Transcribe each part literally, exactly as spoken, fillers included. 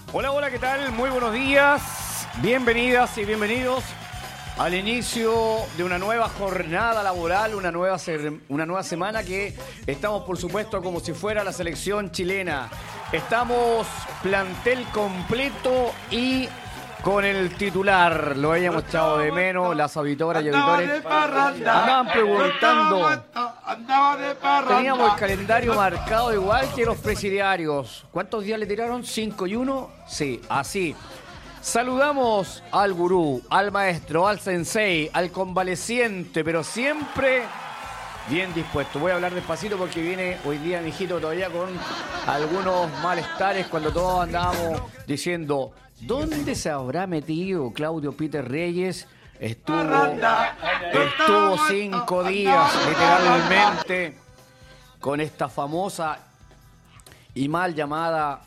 Hola, hola, ¿qué tal? Muy buenos días. Bienvenidas y bienvenidos al inicio de una nueva jornada laboral, una nueva, una nueva semana que estamos, por supuesto, como si fuera la selección chilena. Estamos plantel completo y con el titular. Lo habíamos echado de menos, las auditoras y auditores andaban preguntando. Teníamos el calendario marcado igual que los presidiarios. ¿Cuántos días le tiraron? ¿Cinco y uno? Sí, así. Saludamos al gurú, al maestro, al sensei, al convaleciente, pero siempre bien dispuesto. Voy a hablar despacito porque viene hoy día mi hijito todavía con algunos malestares cuando todos andábamos diciendo ¿dónde se habrá metido Claudio Peter Reyes? Estuvo, estuvo cinco días literalmente con esta famosa y mal llamada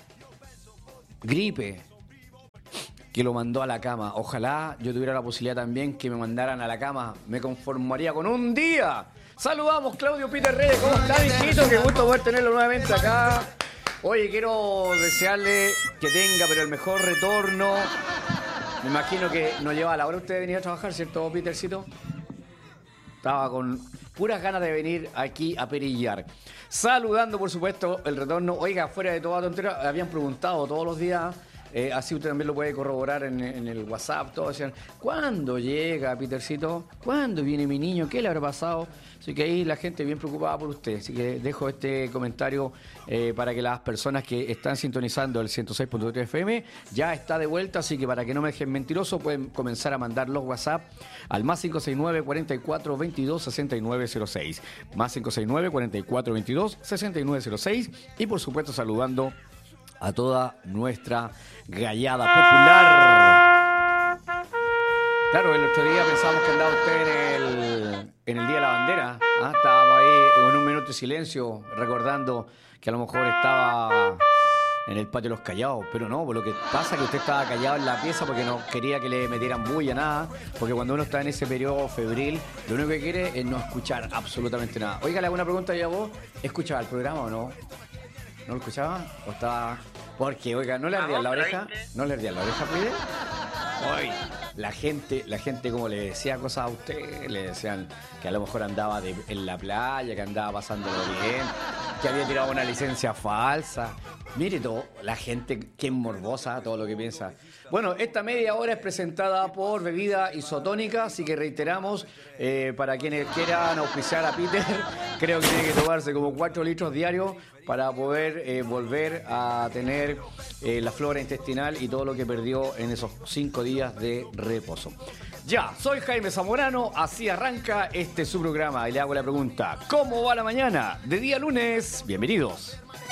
gripe que lo mandó a la cama. Ojalá yo tuviera la posibilidad también que me mandaran a la cama. Me conformaría con un día. Saludamos, Claudio Peter Reyes. ¿Cómo está, hijito? Qué gusto poder tenerlo nuevamente acá. Oye, quiero desearle que tenga pero el mejor retorno. Me imagino que no lleva a la hora usted de venir a trabajar, ¿cierto, Petercito? Estaba con puras ganas de venir aquí a perillar. Saludando, por supuesto, el retorno. Oiga, fuera de toda tontería, habían preguntado todos los días, eh, así usted también lo puede corroborar en, en el WhatsApp, todos decían, ¿cuándo llega, Petercito? ¿Cuándo viene mi niño? ¿Qué le habrá pasado? Así que ahí la gente bien preocupada por usted. Así que dejo este comentario eh, para que las personas que están sintonizando el ciento seis punto tres F M ya está de vuelta. Así que para que no me dejen mentiroso, pueden comenzar a mandar los WhatsApp al más cinco seis nueve, cuarenta y cuatro, veintidós, sesenta y nueve cero seis. Más cinco seis nueve, cuarenta y cuatro, veintidós, sesenta y nueve cero seis. Y por supuesto saludando a toda nuestra gallada popular. Claro, el otro día pensábamos que andaba usted en el, en el Día de la Bandera. ¿Ah? Estábamos ahí en un minuto de silencio recordando que a lo mejor estaba en el patio de los callados. Pero no, por lo que pasa es que usted estaba callado en la pieza porque no quería que le metieran bulla, nada. Porque cuando uno está en ese periodo febril, lo único que quiere es no escuchar absolutamente nada. Oiga, le hago una pregunta ya vos. ¿Escuchaba el programa o no? ¿No lo escuchaba? ¿O estaba...? Porque, oiga, ¿no le ardía la oreja? ¿No le ardía la oreja, pide? Hoy la gente, la gente como le decía cosas a usted, le decían que a lo mejor andaba de, en la playa, que andaba pasándolo bien, que había tirado una licencia falsa. Mire todo, la gente que es morbosa, todo lo que piensa. Bueno, esta media hora es presentada por Bebida Isotónica, así que reiteramos, eh, para quienes quieran auspiciar a Peter, creo que tiene que tomarse como cuatro litros diarios para poder eh, volver a tener eh, la flora intestinal y todo lo que perdió en esos cinco días de reposo. Ya, soy Jaime Zamorano, así arranca este su programa y le hago la pregunta, ¿cómo va la mañana? De día lunes, bienvenidos.